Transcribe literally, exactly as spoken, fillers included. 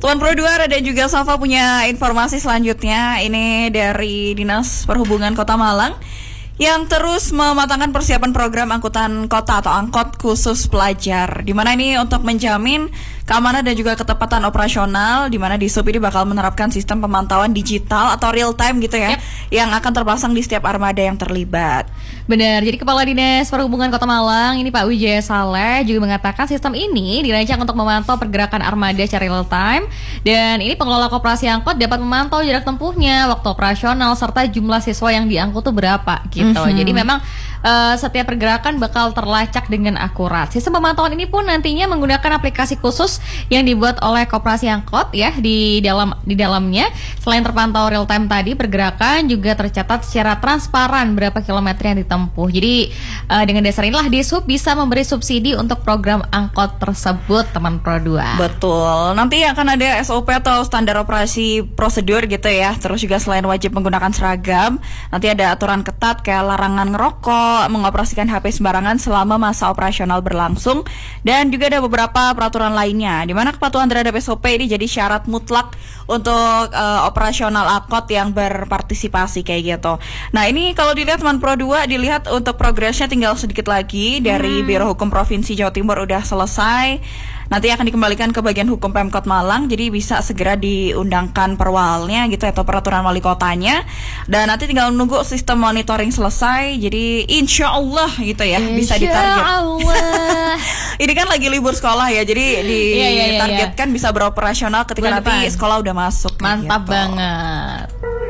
Tuan Pro dua dan juga Safa punya informasi selanjutnya. Ini dari Dinas Perhubungan Kota Malang yang terus mematangkan persiapan program angkutan kota atau angkot khusus pelajar, di mana ini untuk menjamin keamanan dan juga ketepatan operasional, di mana Dishub ini bakal menerapkan sistem pemantauan digital atau real time gitu ya, yep. yang akan terpasang di setiap armada yang terlibat. Benar, jadi Kepala Dinas Perhubungan Kota Malang ini Pak Wijaya Saleh juga mengatakan sistem ini dirancang untuk memantau pergerakan armada secara real time, dan ini pengelola koperasi angkot dapat memantau jarak tempuhnya, waktu operasional, serta jumlah siswa yang diangkut itu berapa gitu. Mm-hmm. Jadi memang uh, setiap pergerakan bakal terlacak dengan akurat. Sistem pemantauan ini pun nantinya menggunakan aplikasi khusus yang dibuat oleh koperasi angkot ya di dalam di dalamnya. Selain terpantau real time tadi, pergerakan juga tercatat secara transparan berapa kilometer yang ditempuh. Jadi uh, dengan dasar inilah Dishub bisa memberi subsidi untuk program angkot tersebut, teman Pro dua. Betul. Nanti akan ada S O P atau standar operasi prosedur gitu ya. Terus juga selain wajib menggunakan seragam, nanti ada aturan ketat kayak larangan ngerokok, mengoperasikan H P sembarangan selama masa operasional berlangsung, dan juga ada beberapa peraturan lainnya di mana kepatuhan terhadap S O P ini jadi syarat mutlak untuk uh, operasional angkot yang berpartisipasi kayak gitu. Nah, ini kalau dilihat teman Pro dua, dilihat untuk progresnya tinggal sedikit lagi dari hmm. Biro Hukum Provinsi Jawa Timur udah selesai. Nanti akan dikembalikan ke bagian hukum Pemkot Malang, jadi bisa segera diundangkan perwalnya gitu atau peraturan wali kotanya. Dan nanti tinggal menunggu sistem monitoring selesai. Jadi insya Allah gitu ya, insya bisa ditarget. Allah. Ini kan lagi libur sekolah ya, jadi ditargetkan yeah, yeah, yeah, yeah. bisa beroperasional ketika Bulan nanti depan. Sekolah udah masuk. Mantap gitu. banget.